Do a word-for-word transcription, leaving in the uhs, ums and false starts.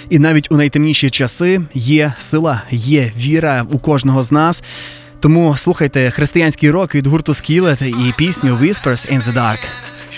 І навіть у найтемніші часи є сила, є віра у кожного з нас. Тому слухайте християнський рок від гурту Skillet і пісню Whispers in the Dark.